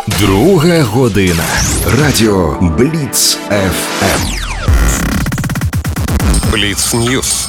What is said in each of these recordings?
Друга година. Радіо Бліц ФМ. Бліц Ньюс.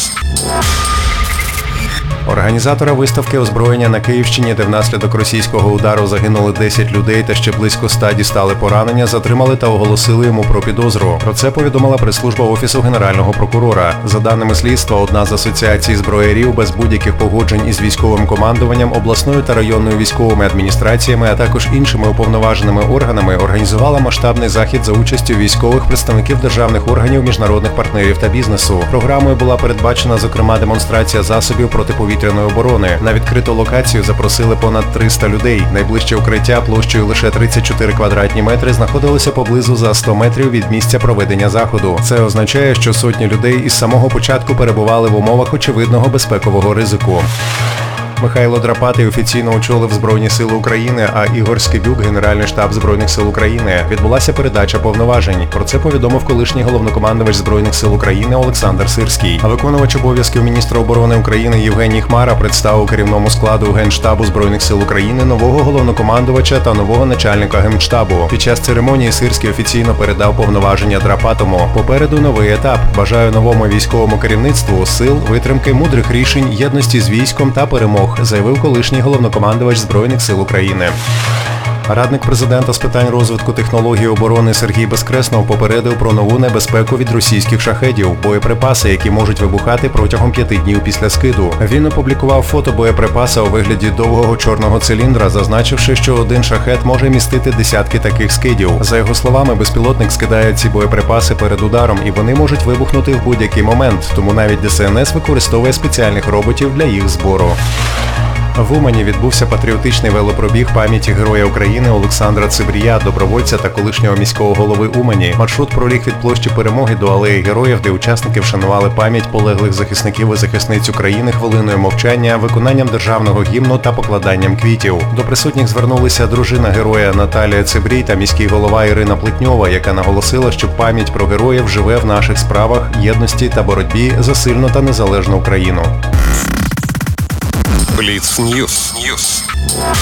Організатора виставки озброєння на Київщині, де внаслідок російського удару загинули 10 людей та ще близько 100 дістали поранення, затримали та оголосили йому про підозру. Про це повідомила прес-служба Офісу Генерального прокурора. За даними слідства, одна з асоціацій зброярів без будь-яких погоджень із військовим командуванням, обласною та районною військовими адміністраціями, а також іншими уповноваженими органами організувала масштабний захід за участю військових, представників державних органів, міжнародних партнерів та бізнесу. Програмою була передбачена, зокрема, демонстрація засобів протиповітряної оборони. На відкриту локацію запросили понад 300 людей. Найближче укриття площею лише 34 квадратні метри знаходилося поблизу за 100 метрів від місця проведення заходу. Це означає, що сотні людей із самого початку перебували в умовах очевидного безпекового ризику. Михайло Драпатий офіційно очолив Збройні Сили України, а Ігор Скибюк – Генеральний штаб Збройних Сил України. Відбулася передача повноважень. Про це повідомив колишній головнокомандувач Збройних Сил України Олександр Сирський. А виконувач обов'язків міністра оборони України Євгеній Хмара представив керівному складу Генштабу Збройних Сил України нового головнокомандувача та нового начальника Генштабу. Під час церемонії Сирський офіційно передав повноваження Драпатому. Попереду новий етап. Бажаю новому військовому керівництву сил, витримки, мудрих рішень, єдності з військом та перемог, заявив колишній головнокомандувач Збройних Сил України. Радник президента з питань розвитку технологій оборони Сергій Безкреснов попередив про нову небезпеку від російських шахедів – боєприпаси, які можуть вибухати протягом 5 днів після скиду. Він опублікував фото боєприпаса у вигляді довгого чорного циліндра, зазначивши, що один шахед може містити десятки таких скидів. За його словами, безпілотник скидає ці боєприпаси перед ударом, і вони можуть вибухнути в будь-який момент, тому навіть ДСНС використовує спеціальних роботів для їх збору. В Умані відбувся патріотичний велопробіг пам'яті Героя України Олександра Цибрія, добровольця та колишнього міського голови Умані. Маршрут проліг від площі Перемоги до Алеї Героїв, де учасники вшанували пам'ять полеглих захисників і захисниць України хвилиною мовчання, виконанням державного гімну та покладанням квітів. До присутніх звернулися дружина героя Наталія Цибрій та міський голова Ірина Плетньова, яка наголосила, що пам'ять про героїв живе в наших справах, єдності та боротьбі за сильну та незалежну Україну. Бліц Ньюс.